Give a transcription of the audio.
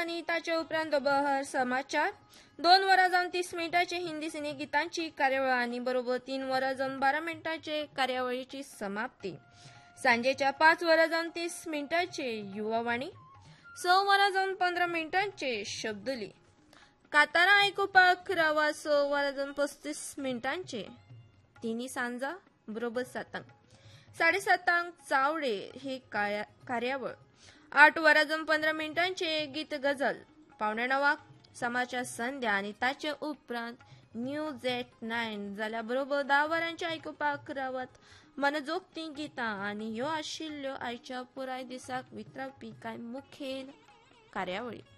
आणि ताचे उपरांत बहर समाचार 2 वरां जावन 30 मिनिटांचे हिंदी सिने गीतांची कार्यावळ आणि बरोबर 3 वरां जावन 12 मिनिटांचे कार्यावळीची समाप्ती। सांजेच्या 5 वरां जावन 30 मिनिटांचे युवावाणी, 6 वरां जावन 15 मिनिटांचे शब्दली। कातारां आयकुपाक रावा 6 वरां जावन 35 मिनिटांचे। तिनी सांजा बरोबर 7 7:30 चावडे ही कार्यावळ। 8 वरां जावन 15 मिनिटांचे गीत गजल। 8:45 समाचार संध्या आणि ताचे उपरांत न्यूज एट 9 जाल्यार बरोबर 10 वरांचे आयकुपाक रावत मनजोगती गीतां। आणि ह्यो आशिल्ल्यो आयच्या पुराय दिसाक वितरावपी कांय मुखेल कार्यावळी।